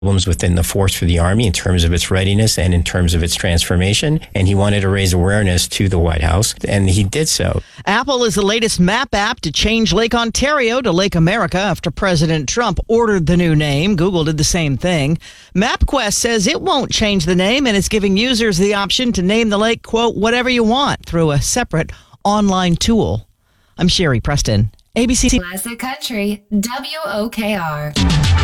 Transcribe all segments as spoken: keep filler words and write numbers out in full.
problems within the force for the Army in terms of its readiness and in terms of its transformation. And he wanted to raise awareness to the White House, and he did so. Apple is the latest map app to change Lake Ontario to Lake America after President Trump ordered the new name. Google did the same thing. MapQuest says it won't change the name, and it's giving users the option to name the lake, quote, whatever you want through a separate online tool. I'm Sherry Preston, A B C. Classic Country, W O K R.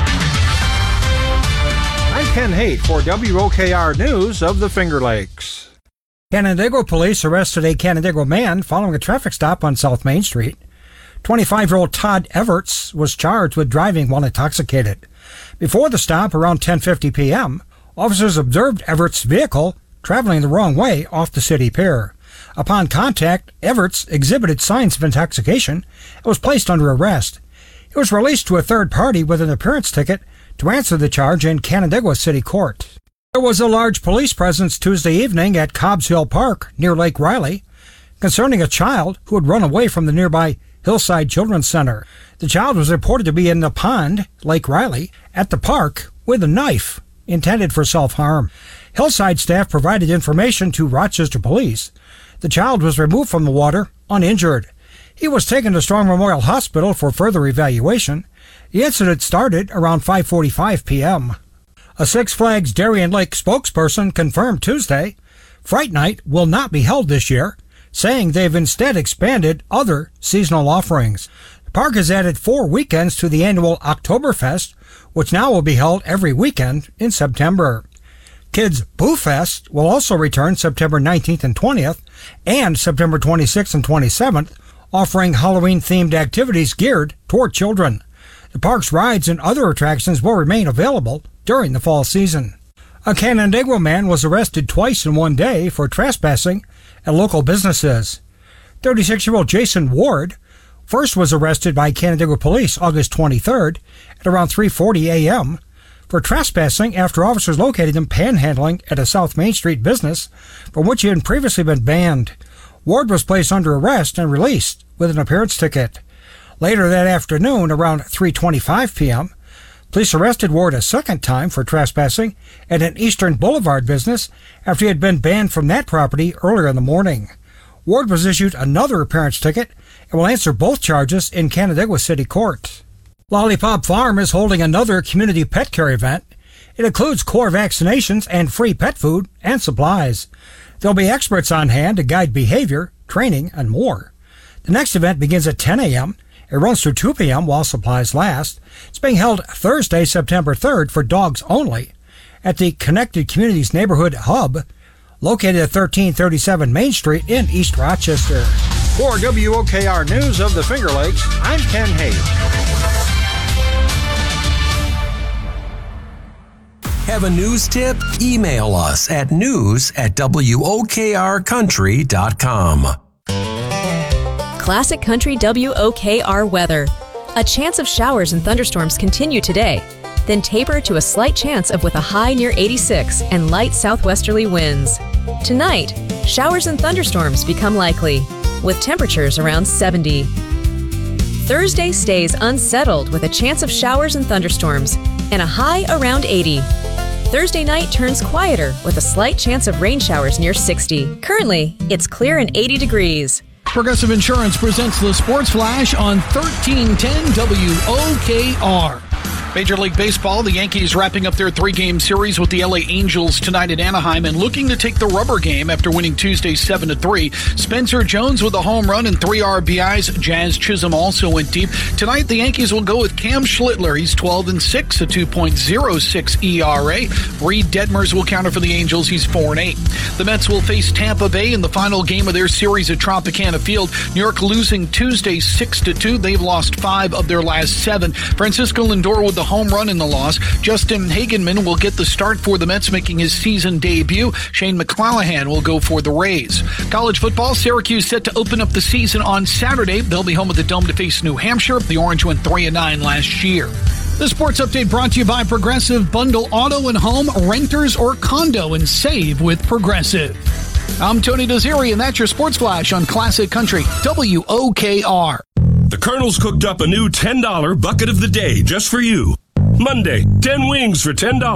I'm Ken Haight for W O K R News of the Finger Lakes. Canandaigua police arrested a Canandaigua man following a traffic stop on South Main Street. twenty-five-year-old Todd Everts was charged with driving while intoxicated. Before the stop, around ten fifty p.m., officers observed Everts' vehicle traveling the wrong way off the city pier. Upon contact, Everts exhibited signs of intoxication and was placed under arrest. He was released to a third party with an appearance ticket to answer the charge in Canandaigua City Court. There was a large police presence Tuesday evening at Cobbs Hill Park near Lake Riley concerning a child who had run away from the nearby Hillside Children's Center. The child was reported to be in the pond, Lake Riley, at the park with a knife intended for self-harm. Hillside staff provided information to Rochester Police. The child was removed from the water uninjured. He was taken to Strong Memorial Hospital for further evaluation. The incident started around five forty-five p.m. A Six Flags Darien Lake spokesperson confirmed Tuesday Fright Night will not be held this year, saying they've instead expanded other seasonal offerings. The park has added four weekends to the annual Oktoberfest, which now will be held every weekend in September. Kids Boo Fest will also return September nineteenth and twentieth and September twenty-sixth and twenty-seventh, offering Halloween-themed activities geared toward children. The park's rides and other attractions will remain available during the fall season. A Canandaigua man was arrested twice in one day for trespassing at local businesses. thirty-six-year-old Jason Ward first was arrested by Canandaigua police August twenty-third at around three forty a.m. for trespassing after officers located him panhandling at a South Main Street business from which he had previously been banned. Ward was placed under arrest and released with an appearance ticket. Later that afternoon, around three twenty-five p.m., police arrested Ward a second time for trespassing at an Eastern Boulevard business after he had been banned from that property earlier in the morning. Ward was issued another appearance ticket and will answer both charges in Canandaigua City Court. Lollipop Farm is holding another community pet care event. It includes core vaccinations and free pet food and supplies. There'll be experts on hand to guide behavior, training, and more. The next event begins at ten a.m. It runs through two p.m. while supplies last. It's being held Thursday, September third for dogs only at the Connected Communities Neighborhood Hub, located at thirteen thirty-seven Main Street in East Rochester. For W O K R News of the Finger Lakes, I'm Ken Haight. Have a news tip? Email us at news at W O K R country dot com. Classic Country W O K R weather. A chance of showers and thunderstorms continue today, then taper to a slight chance of with a high near eighty-six and light southwesterly winds. Tonight, showers and thunderstorms become likely, with temperatures around seventy. Thursday stays unsettled with a chance of showers and thunderstorms and a high around eighty. Thursday night turns quieter with a slight chance of rain showers near sixty. Currently, it's clear and eighty degrees. Progressive Insurance presents the Sports Flash on thirteen ten W O K R. Major League Baseball, the Yankees wrapping up their three-game series with the L A Angels tonight at Anaheim and looking to take the rubber game after winning Tuesday seven to three. Spencer Jones with a home run and three R B Is. Jazz Chisholm also went deep. Tonight, the Yankees will go with Cam Schlittler. He's twelve and six, a two point oh six E R A. Reed Detmers will counter for the Angels. He's four and eight. The Mets will face Tampa Bay in the final game of their series at Tropicana Field. New York losing Tuesday six to two. They've lost five of their last seven. Francisco Lindor with the home run in the loss. Justin Hagenman will get the start for the Mets, making his season debut. Shane McClanahan will go for the Rays. College football, Syracuse set to open up the season on Saturday. They'll be home at the Dome to face New Hampshire. The Orange went three and nine last year. The sports update brought to you by Progressive. Bundle auto and home, renters or condo, and save with Progressive. I'm Tony Dozeri, and that's your Sports Flash on Classic Country W O K R. The Colonel's cooked up a new ten dollar bucket of the day just for you. Monday, ten wings for ten dollars.